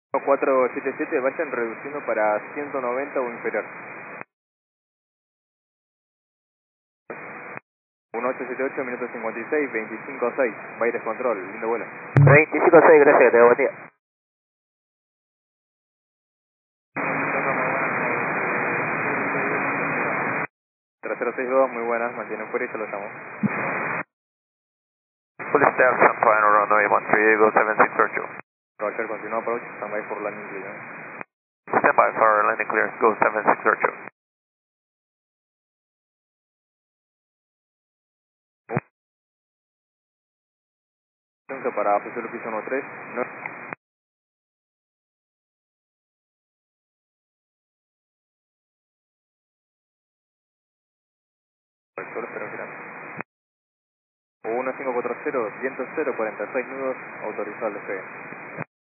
477, vayan reduciendo para 190 o inferior. 1878, minuto 56, 25.6, va a ir descontrol, lindo vuelo. 25.6, gracias, que te buen día. Trasero 62, muy buenas, mantienen fuera y se lo llamo. Police staff, San Final runway 13, go 76 Churchill. Roger, continúa approach, standby for landing clear. Stand by for landing clearance, go 76 Churchill. Para oficial piso 13, no. Solo espero que 1540, viento 0, 46 nudos, autorizado el despegue.